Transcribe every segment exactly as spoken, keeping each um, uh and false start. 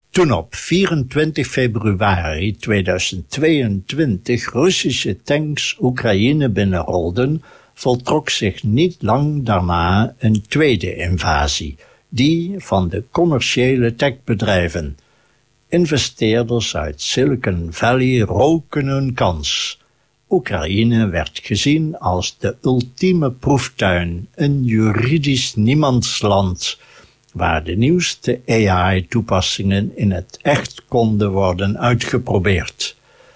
Toen op vierentwintig februari tweeduizend tweeëntwintig Russische tanks Oekraïne binnenrolden, voltrok zich niet lang daarna een tweede invasie, die van de commerciële techbedrijven. Investeerders uit Silicon Valley roken hun kans. Oekraïne werd gezien als de ultieme proeftuin, een juridisch niemandsland, waar de nieuwste A I-toepassingen in het echt konden worden uitgeprobeerd.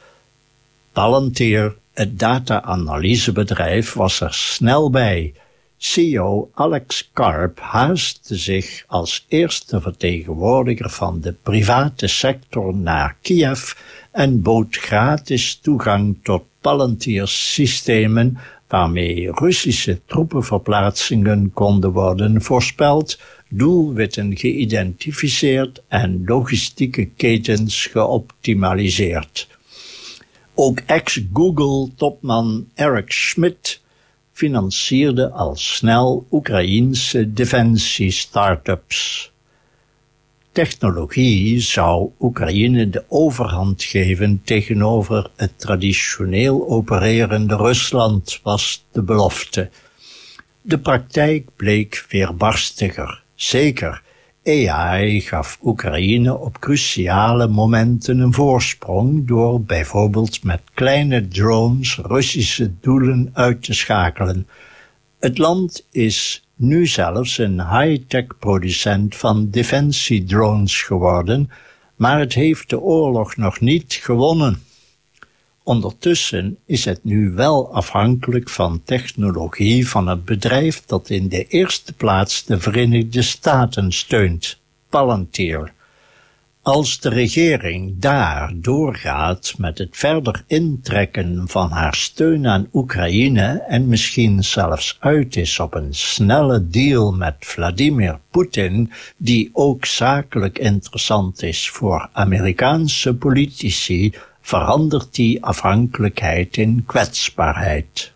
Palantir, het data-analysebedrijf, was er snel bij. C E O Alex Karp haastte zich als eerste vertegenwoordiger van de private sector naar Kiev en bood gratis toegang tot Palantir's systemen, waarmee Russische troepenverplaatsingen konden worden voorspeld, doelwitten geïdentificeerd en logistieke ketens geoptimaliseerd. Ook ex-Google-topman Eric Schmidt financierde al snel Oekraïense defensie-startups. Technologie zou Oekraïne de overhand geven tegenover het traditioneel opererende Rusland, was de belofte. De praktijk bleek weerbarstiger. Zeker, A I gaf Oekraïne op cruciale momenten een voorsprong door bijvoorbeeld met kleine drones Russische doelen uit te schakelen. Het land is nu zelfs een high-tech producent van defensiedrones geworden, maar het heeft de oorlog nog niet gewonnen. Ondertussen is het nu wel afhankelijk van technologie van het bedrijf dat in de eerste plaats de Verenigde Staten steunt, Palantir. Als de regering daar doorgaat met het verder intrekken van haar steun aan Oekraïne en misschien zelfs uit is op een snelle deal met Vladimir Poetin, die ook zakelijk interessant is voor Amerikaanse politici, verandert die afhankelijkheid in kwetsbaarheid.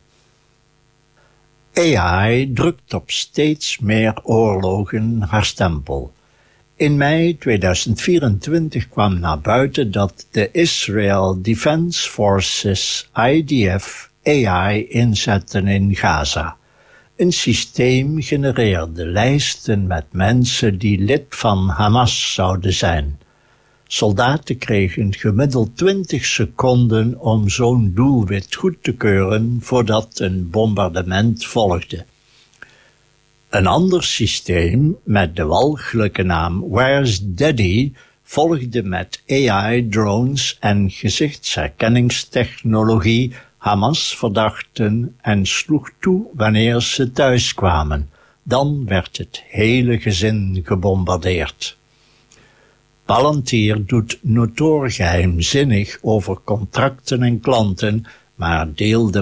A I drukt op steeds meer oorlogen haar stempel. In mei tweeduizend vierentwintig kwam naar buiten dat de Israel Defense Forces I D F A I inzetten in Gaza. Een systeem genereerde lijsten met mensen die lid van Hamas zouden zijn. Soldaten kregen gemiddeld twintig seconden om zo'n doelwit goed te keuren voordat een bombardement volgde. Een ander systeem met de walgelijke naam Where's Daddy volgde met A I-drones en gezichtsherkenningstechnologie Hamas-verdachten en sloeg toe wanneer ze thuiskwamen. Dan werd het hele gezin gebombardeerd. Palantir doet notoor geheimzinnig over contracten en klanten, maar deelde